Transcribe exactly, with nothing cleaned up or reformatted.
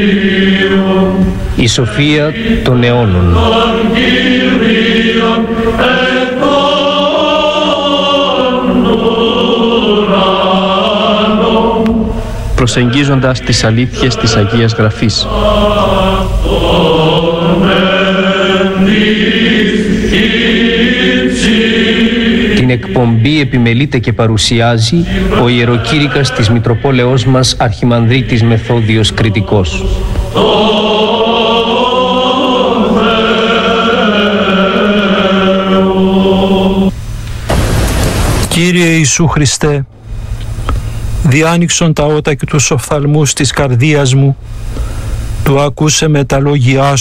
Η σοφία των αιώνων. Προσεγγίζοντας τις αλήθειες της Αγίας Γραφής. Την εκπομπή επιμελείται και παρουσιάζει ο ιεροκήρυκας της Μητροπόλεως μας Αρχιμανδρίτης Μεθόδιος Κρητικός. Κύριε Ιησού Χριστέ, διάνοιξον τα ότα και τους οφθαλμούς της καρδίας μου, του ακούσε με τα λόγια